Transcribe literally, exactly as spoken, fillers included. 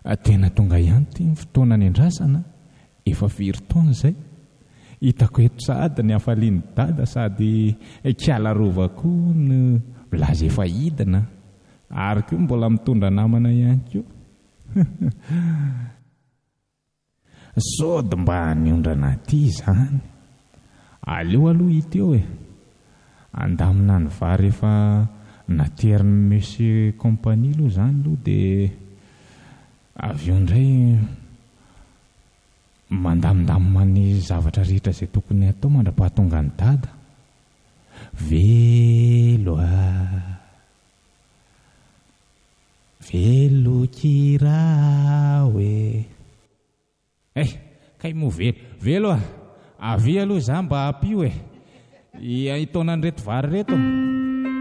tena tonga ihany ty fotoana ny andrasana efa firy taona zay hitako eto sady ny hafaliany dada sady kialarova koa ny laza efa hidina ary koa mbola mitondra namana ihany koa sody mba niondrana ty zany aleo aloha hita eo e andamina ny vary efa nateriny monsieur compagnie aloha zany aloha dia avy eo indray mandamindamina ny zavatra rehetra izay tokony atao mandra-pahatonga ny dada velo a velo kirao e eh kay mo velo velo a avy aloha za mba apio e itaonany reto vary reto